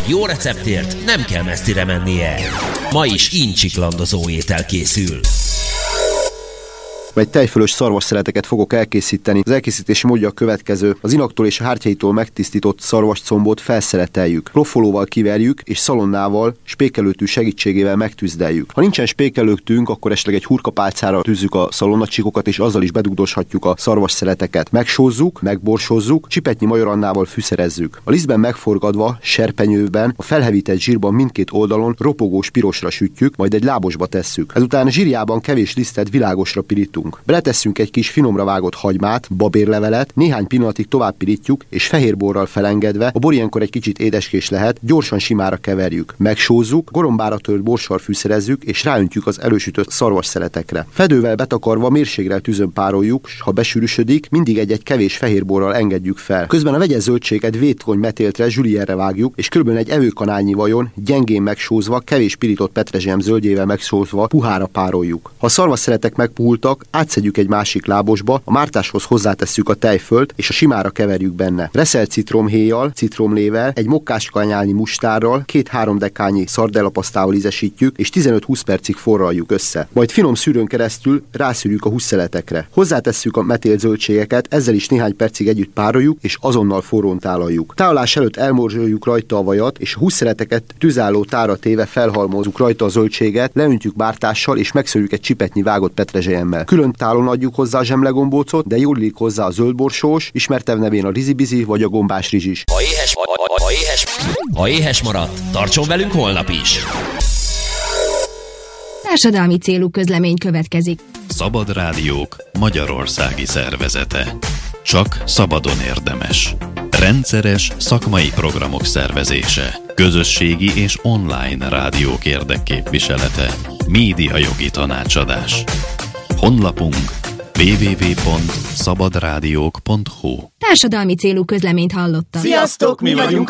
jó receptért nem kell messzire mennie. Ma is incsiklandozó étel készül. Egy tejfölös szarvasszeleteket fogok elkészíteni. Az elkészítési módja a következő. Az inaktól és a hártyaitól megtisztított szarvascombot felszeleteljük. Profolóval kiverjük, és szalonnával, spékelőtű segítségével megtűzdeljük. Ha nincsen spékelőtünk, akkor esetleg egy hurkapálcára tűzzük a szalonnacsíkokat, és azzal is bedugdoshatjuk a szarvasszeleteket. Megsózzuk, megborsózzuk, csipetnyi majorannával fűszerezzük. A lisztben megforgatva, serpenyőben, a felhevített zsírban mindkét oldalon ropogós pirosra sütjük, majd egy lábosba tesszük. Ezután a zsírjában kevés lisztet világosra pirítunk. Beletesszünk egy kis finomra vágott hagymát, babérlevelet, néhány pillanatig tovább pirítjuk, és fehérborral felengedve, a bor ilyenkor egy kicsit édeskés lehet, gyorsan simára keverjük. Megsózzuk, gorombára tört borssal fűszerezzük, és ráöntjük az elősütött szarvasszeletekre. Fedővel betakarva mérsékelt tűzön pároljuk, s ha besűrűsödik, mindig egy kevés fehérborral engedjük fel. Közben a vegyes zöldséget vétkony metéltre, zsülierre vágjuk, és kb. Egy evőkanálnyi vajon, gyengén megsózva, kevés pirított petrezselyem zöldjével megsózva, puhára pároljuk. Ha a szarvasszeletek megpuhultak, átszedjük egy másik lábosba, a mártáshoz hozzátesszük a tejfölt, és a simára keverjük benne. Reszelt citromhéjjal, citromlével, egy mokkáskanyálnyi mustárral, 2-3 dekányi szardellapasztával ízesítjük, és 15-20 percig forraljuk össze. Majd finom szűrőn keresztül rászűrjük a hússzeletekre. Hozzátesszük a metélt zöldségeket, ezzel is néhány percig együtt pároljuk, és azonnal forrón tálaljuk. Tálalás előtt elmorzsoljuk rajta a vajat, és a hússzeleteket tűzálló tára téve felhalmozzuk rajta a zöldséget, leöntjük bártással, és megszórjuk egy csipetnyi vágott petrezselyemmel. Külön tálon adjuk hozzá a zsemlegombócot, de jól illik hozzá a zöldborsós, ismertebb nevén a rizibizi vagy a gombás rizsis. Ha éhes maradt, tartson velünk holnap is! Társadalmi célú közlemény következik. Szabad Rádiók Magyarországi Szervezete. Csak szabadon érdemes. Rendszeres szakmai programok szervezése. Közösségi és online rádiók érdekképviselete. Médiajogi tanácsadás. Honlapunk www.szabadrádiók.hu. Társadalmi célú közleményt hallottak. Sziasztok, mi vagyunk